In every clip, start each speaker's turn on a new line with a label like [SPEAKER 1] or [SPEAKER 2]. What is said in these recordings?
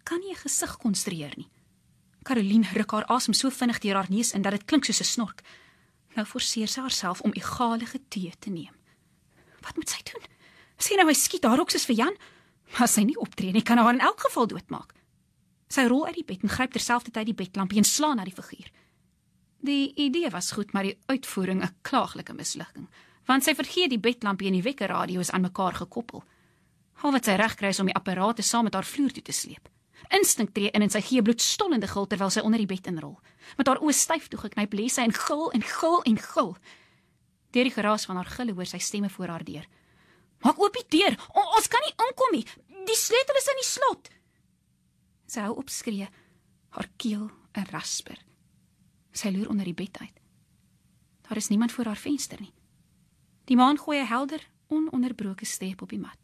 [SPEAKER 1] kan nie 'n gesig konstrueer nie. Caroline ruk haar asem so vinnig deur haar neus in dat dit klink soos 'n snork. Nou forceer sy haarself om egalige tee te neem. Wat moet sy doen? Sê nou hy skiet haar ook soos vir Jan? Maar as sy nie optree nie, kan hy haar in elk geval doodmaak. Sy rol uit die bed en gryp terselfdertyd die bedlampie en slaan na die figuur. Die idee was goed, maar die uitvoering 'n klaaglike mislukking, want sy vergeet die bedlampie en die wekkerradio is aan mekaar gekoppel. Al wat sy reg kry is om die apparate saam met haar vloer toe te sleep. Instink tree in en sy gee bloedstollende gil terwyl sy onder die bed inrol. Met haar oë styf toegeknyp lê sy en gil en gil en gil. Deur die geraas van haar gille hoor sy stemme voor haar deur. Maak oop die deur, ons kan nie inkom nie, die sleutel is in die slot. Sy hou op skree, haar keel 'n rasper. Sy loer onder die bed uit. Daar is niemand voor haar venster nie. Die maan gooi 'n helder, ononderbroke streep op die mat.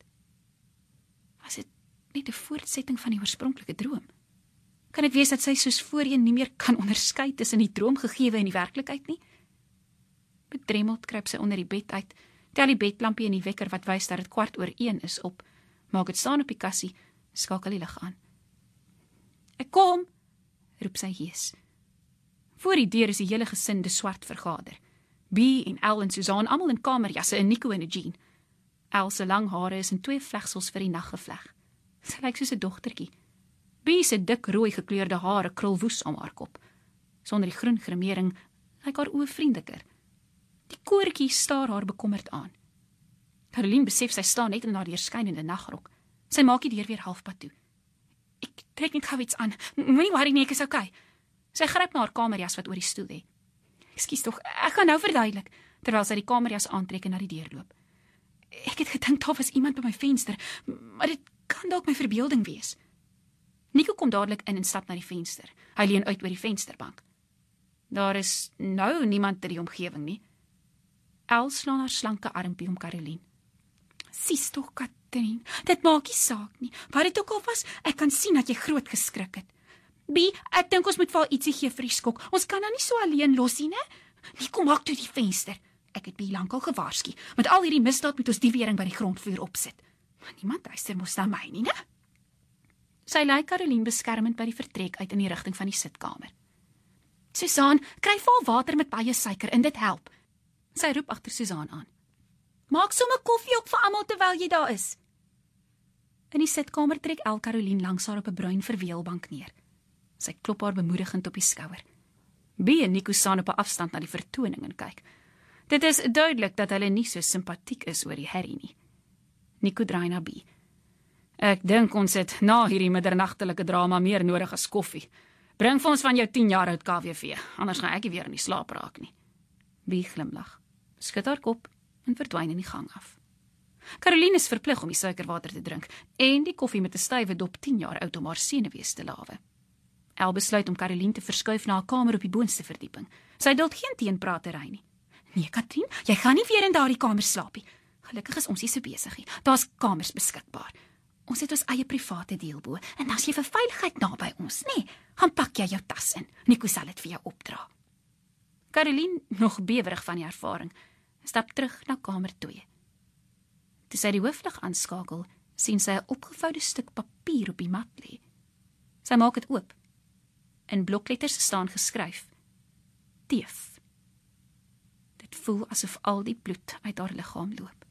[SPEAKER 1] Was dit net 'n voortsetting van die oorspronklike droom? Kan dit wees dat sy soos voorheen nie meer kan onderskei tussen die droomgegewe en die werklikheid nie? Bedremmeld kruip sy onder die bed uit, tel die bedlampie en die wekker wat wys dat dit 1:15 is op, maak dit staan op die kassie, skakel die lig aan. Ek kom, roep sy hees. Voor die deur is die hele gesin de swart vergader. B en Al en Suzanne almal in kamerjasse en Nico en Eugene. Al se lang hare is in 2 vlegsels vir die nag gevleg. Sy lyk soos 'n dogtertjie. B se dik rooi gekleurde hare krul woes om haar kop. Sonder die groen grimering lyk haar oë vriendeliker. Die koortjie staar haar bekommerd aan. Caroline besef sy staan net in haar deurskynende nagrok. Sy maak die deur weer halfpad toe. Ek trek net gou iets aan. Moenie worry nie, ek is okay. Sy gryp na haar kamerjas wat oor die stoel lê. Ekskuus tog, ek gaan nou verduidelik, terwyl sy die kamerjas aantrek en na die deur loop. Ek het gedink daar was iemand by my venster, maar dit kan dalk my verbeelding wees. Nico kom dadelik in en stap na die venster. Hy leun uit oor die vensterbank. Daar is nou niemand in die omgewing nie. El slaan haar slanke armpie om Caroline. Sies tog, Katrin, dit maak nie saak nie. Wat dit ook al was, ek kan sien dat jy groot geskrik het. B, ek dink ons moet vir haar ietsie gee vir die skok. Ons kan haar nie so alleen los nie, né? Nico maak toe die venster. Ek het B lankal gewaarsku. Met al hierdie misdaad moet ons die wering by die grondvloer opsit. Maar niemand luister mos na my nie, né? Sy lei Caroline beskermend by die vertrek uit in die rigting van die sitkamer. Suzanne, kry vir haar water met baie suiker en dit help. Sy roep agter Suzanne aan. Maak sommer koffie op vir almal terwyl jy daar is. In die sitkamer trek El Caroline langs haar op 'n bruin verweelbank neer. Sy klop haar bemoedigend op die skouer. B en Nico staan op 'n afstand na die vertoning en kyk. Dit is duidelik dat hulle nie so simpatiek is oor die herrie nie. Nico draai na B. Ek dink ons het na hierdie middernagtelike drama meer nodig as koffie. Bring vir ons van jou 10 jaar oud KWV, anders gaan ek nie weer in die slaap raak nie. B glimlag, skud haar kop en verdwyn in die gang af. Caroline is verplig om die suikerwater te drink en die koffie met 'n stywe dop 10 jaar oud om haar senuwees te lawe. El besluit om Caroline te verskuif na 'n kamer op die boonste verdieping. Sy duld geen teenpratery nie. Nee, Katrin, jy gaan nie weer in daardie kamer slaap nie. Gelukkig is ons nie so besig nie. Daar's kamers beskikbaar. Ons het ons eie private deel bo en as jy vir veiligheid naby ons, nee, gaan pak jy jou tas in. Nico sal dit vir jou opdra. Caroline, nog bewerig van die ervaring, stap terug na kamer 2. Toe sy die hooflig aanskakel, sien sy 'n opgevoude stuk papier op die mat lê. Sy maak dit oop. In blokletters staan geskryf: Teef. Dit voel asof al die bloed uit haar liggaam loop.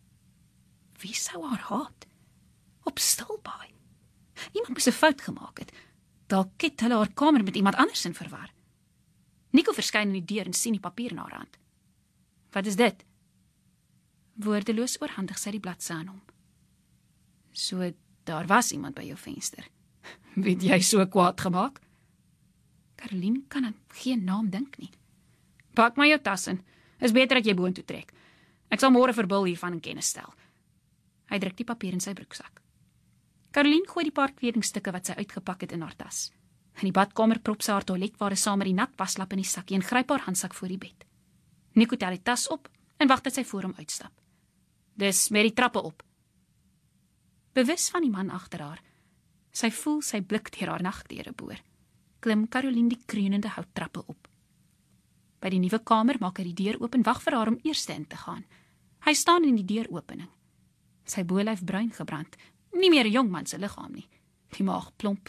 [SPEAKER 1] Wie sou haar haat? Op Stilbaai. Iemand moes 'n fout gemaak het. Dalk het hulle haar kamer met iemand anders in verwar. Nico verskyn in die deur en sien die papier in haar hand. Wat is dit? Woordeloos oorhandig sy die bladsy aan hom. So, daar was iemand by jou venster. Wie het jy so kwaad gemaak? Caroline kan aan geen naam dink nie. Pak maar jou tas in. Is beter dat jy boontoe trek. Ek sal môre vir Bill hiervan in kennis stel. Hy druk die papier in sy broeksak. Caroline gooi die paar kledingstukke wat sy uitgepak het in haar tas. In die badkamer prop sy haar toiletware saam met die nat waslap in die sakkie en gryp haar handsak voor die bed. Nico tel die tas op en wag dat sy voor hom uitstap. Dis met die trappe op. Bewus van die man agter haar, sy voel sy blik deur haar nagklere boor, klim Caroline die kreunende houttrappe op. By die nuwe kamer maak hy die deur oop en wag vir haar om eerste in te gaan. Hy staan in die deuropening. Sy bolyf bruin gebrand, nie meer 'n jong man se liggaam nie. Die maag plomp